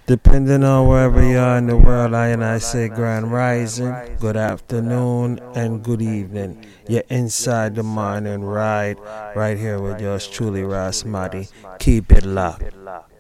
Depending on wherever you are in the world, I say grand rising, good afternoon, and good evening. You're inside the morning ride, right here with yours truly, Ras Mahdi. Keep it locked.